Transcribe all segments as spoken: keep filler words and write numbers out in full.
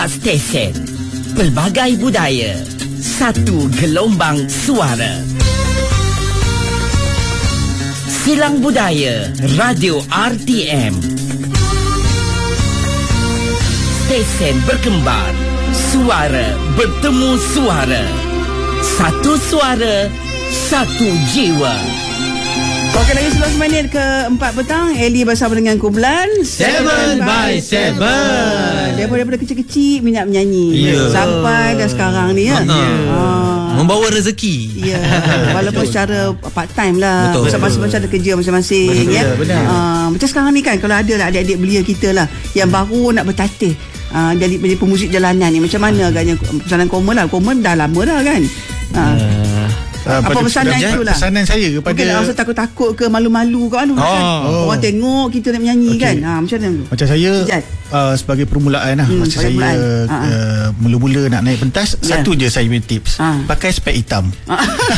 Stesen pelbagai budaya, satu gelombang suara. Silang Budaya Radio R T M. Stesen berkembar, suara bertemu suara. Satu suara, satu jiwa. Okey, lagi sebelas minit ke empat petang. Eli bersama dengan Kumpulan Seven by Seven. Dia daripada kecil-kecil minat menyanyi, yeah. Sampai dah sekarang ni ya. Uh-huh. Uh. Membawa rezeki. Ya, yeah. Walaupun secara part time lah. Betul. Masing-masing ada kerja masing-masing. Betul, ya. Benar. Uh, macam sekarang ni kan, kalau ada lah adik-adik belia kita lah yang baru nak bertatih, uh, jadi jadi pemuzik jalanan ni, macam mana agaknya pesanan Komen lah. Komen dah lama dah kan. Uh. Uh. Uh, apa pesanan itulah? Pesanan saya kepada mungkin rasa takut-takut ke, malu-malu ke anu, oh. kan? Oh. Orang tengok kita nak menyanyi, okay. Kan ha, macam mana tu? Macam saya uh, sebagai permulaan lah, hmm, masa saya uh, mula-mula nak naik pentas, yeah. Satu je saya punya tips, ha. Pakai spek hitam. uh,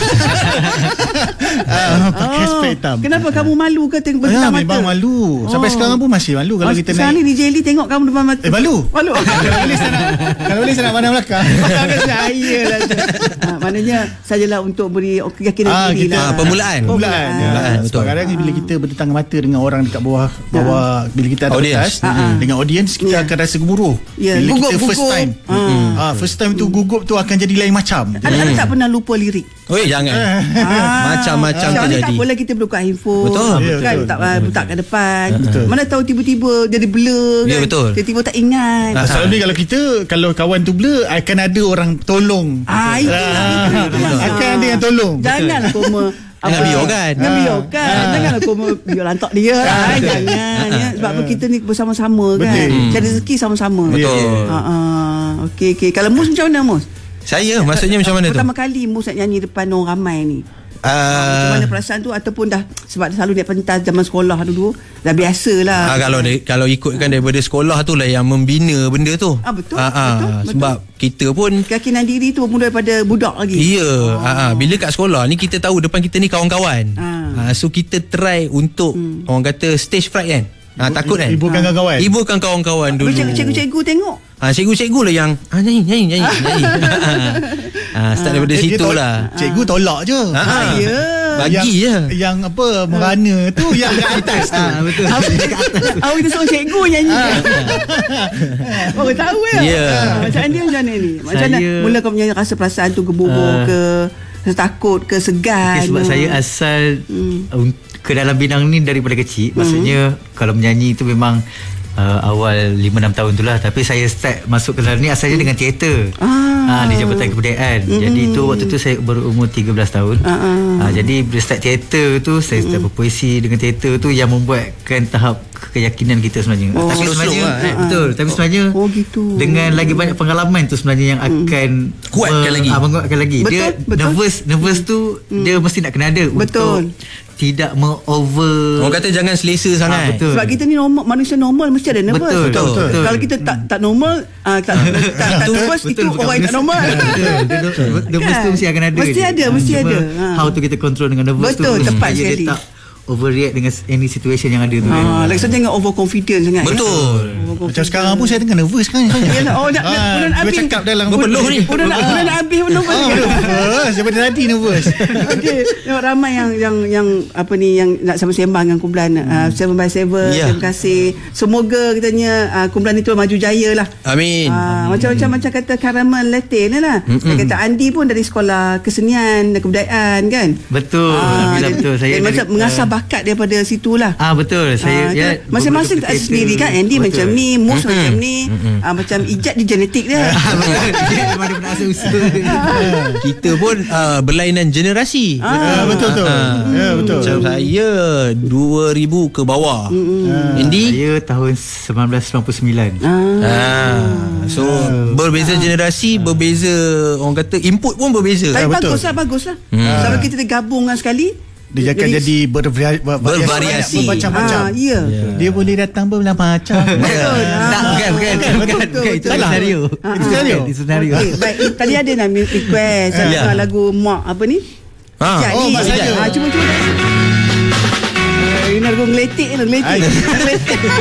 Pakai oh. spek hitam. Kenapa kamu malu ke tengok berdepan mata? Memang malu. Sampai oh. sekarang pun masih malu kalau oh, kita sekarang naik. Sekarang ni D J Lee tengok kamu depan mata. Eh malu. Malu. Kalau boleh saya nak, kalau boleh saya nak pandang belakang. Saya lah. Ha, maknanya sajalah untuk beri keyakinan ah, diri kita, lah. Permulaan. Permulaan. Ya. Ya. Sebab kadang-kadang bila kita bertetangga mata dengan orang dekat bawah, bawah bila kita ada pentas dengan audience, kita yeah. akan rasa gemuruh. Yeah. Bila gugup, kita gugup. first time. Hmm. Ah, first time tu gugup tu akan jadi lain macam. Ada hmm. tak pernah lupa lirik? Oh jangan. ah. Macam-macam ah. terjadi. Tak boleh kita berbuka handphone. Betul. Kan betul. tak butak ke depan. Betul. Mana tahu tiba-tiba jadi blur kan. Ya, betul. Tiba-tiba tak ingat. Ah, selalu kalau kita, kalau kawan tu blur, akan ada orang tolong. Ah, itu lah. Akan ada yang tolong. Janganlah koma Jangan biarkan. Jangan biarkan. Janganlah kau biar lantak dia. Ay, jangan. Ya. Sebab apa kita ni bersama-sama kan. Cari rezeki sama-sama. Betul. Ha ah. Okey okey. Kalau Mus macam mana Mus? Saya maksudnya macam mana tu? Pertama kali Mus nak nyanyi depan orang ramai ni. Uh, macam mana perasaan tu, ataupun dah sebab dah selalu naik pentas zaman sekolah dulu, dah biasalah. Uh, kalau de, kalau ikutkan daripada sekolah tu lah yang membina benda tu. Ah betul. Uh, uh, betul sebab betul. Kita pun keyakinan diri tu mula daripada budak lagi. Ya. Oh. Uh, uh, bila kat sekolah ni kita tahu depan kita ni kawan-kawan. Uh. Uh, so kita try untuk hmm. orang kata stage fright kan. Ha, takut kan? Ibukan ha. kawan-kawan. Ibukan kawan-kawan dulu. Cikgu-cikgu tengok. Ha, cikgu-cikgu lah yang ah, nyanyi, nyanyi, nyanyi, nyanyi. ha, start daripada eh, situ lah. Cikgu tolak je. Ha, ha. Ya. Bagi yang, je. Yang apa, merana tu yang kat atas tu. Ha, betul. Awak kita suruh cikgu nyanyi. Oh, tahu ya? Ya. Macam dia macam mana ni? Macam mana mula kau punya rasa perasaan tu gebubuh ke, rasa takut ke, segan? Sebab saya asal ke dalam bidang ni daripada kecil. Maksudnya kalau menyanyi tu memang uh, awal lima enam tahun tu lah. Tapi saya start masuk ke dalam ni asalnya dengan teater. Ah. Ha, di Jabatan Kebudayaan. Mm-hmm. Jadi tu waktu tu saya berumur tiga belas tahun. Uh-uh. Ha, jadi bila start teater tu, saya start mm-hmm. berpuisi dengan teater tu yang membuatkan tahap keyakinan kita sebenarnya. Oh, tapi sebenarnya lah, eh. betul. Tapi sebenarnya oh, gitu. Dengan lagi banyak pengalaman tu sebenarnya yang akan mm. kuatkan me- lagi. Ha, menguatkan lagi. Betul, dia betul. nervous, nervous tu mm. dia mesti nak kena ada. Betul. Untuk tidak me-over. Orang kata jangan selesa sangat. Ha, betul. Sebab kita ni normal, manusia normal mesti ada nervous. Betul, betul, betul, betul. Kalau kita tak tak normal, uh, tak tak, tak nervous, itu orang yang tak normal. Nervous tu mesti akan ada. Mesti ada, mesti ada. How tu kita control dengan nervous tu. Betul, tepat sekali. Overreact dengan any situation yang ada tu ha, kan. Lagi saya jangan overconfident sangat. Betul. Ya? Macam sekarang pun saya tengah nervous kan. Yalah, oh nak ha, nak habis. Cakap dalam berpeluh ni. Udah nak udah nak habis nervous kan. Nervous. Daripada tadi nervous. Okey, tengok ramai yang yang yang apa ni yang nak sama-sembang dengan kumpulan uh, Seven by Seven. Yeah. Terima kasih. Semoga katanya uh, kumpulan itu maju jaya lah. Amin. Uh, macam-macam macam kata Karamel Latin lah. Saya kata Andi pun dari sekolah kesenian dan kebudayaan kan. Betul. Uh, betul. Saya macam mengasah bakat daripada situlah. Ah betul. Saya ah, ya, masing-masing tak sendiri kan. Andy betul. Macam ni, Mus mm-hmm. macam ni. Mm-hmm. Ah, macam ijat di genetik dia. Dia memang pernah asal-usul. Kita pun uh, berlainan generasi. Ah, betul betul. Ah, ya betul. Macam saya dua ribu ke bawah. Mm-hmm. Andy saya tahun sembilan belas sembilan puluh sembilan. Ah. ah. So ah. berbeza generasi, berbeza orang kata input pun berbeza. Tapi baguslah, baguslah. Hmm. Kalau kita gabungkan sekali, dia akan jadi bervari- bervariasi, bermacam-macam. Ah, ya. Yeah. Dia boleh datang bermacam. Betul. Tak, bukan, bukan, bukan, bukan. Itu senario. Itu senario. Itu senario. Baik, tadi ada nak request lagu Mak apa ni? Ah, oh, Mak saya. Ah, cuba cuba. Ini lagu ngeletik, ngeletik.